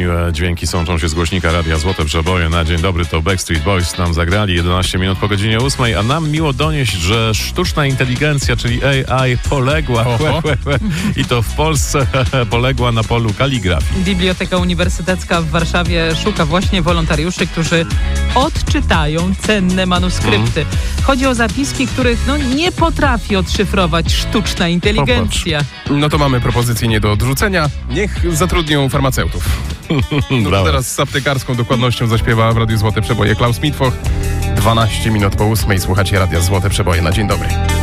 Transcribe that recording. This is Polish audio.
miłe dźwięki sączą się z głośnika Radia Złote Przeboje. Na dzień dobry to Backstreet Boys nam zagrali 11 minut po godzinie 8, a nam miło donieść, że sztuczna inteligencja, czyli AI, poległa i to w Polsce poległa na polu kaligrafii. Biblioteka Uniwersytecka w Warszawie szuka właśnie wolontariuszy, którzy odczytają cenne manuskrypty. Chodzi o zapiski, których nie potrafi odszyfrować sztuczna inteligencja. No to mamy propozycję nie do odrzucenia. Niech zatrudnią farmaceutów. No teraz z aptekarską dokładnością zaśpiewa w Radiu Złote Przeboje Klaus Mitwoch. 12 minut po 8 słuchacie Radia Złote Przeboje. Na dzień dobry.